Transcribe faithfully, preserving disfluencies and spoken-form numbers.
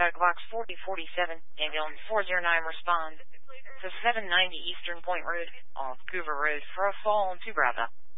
by Glox forty forty-seven, ambulance four zero nine respond to seven ninety Eastern Point Road, off Coover Road for a fall on two Bravo.